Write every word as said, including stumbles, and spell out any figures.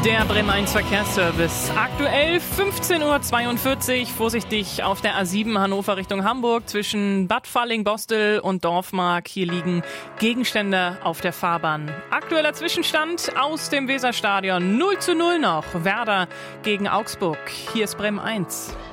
Der Bremen eins Verkehrsservice. Aktuell fünfzehn Uhr zweiundvierzig. Vorsichtig auf der A sieben Hannover Richtung Hamburg zwischen Bad Falling-Bostel und Dorfmark. Hier liegen Gegenstände auf der Fahrbahn. Aktueller Zwischenstand aus dem Weserstadion. null zu null noch. Werder gegen Augsburg. Hier ist Bremen eins.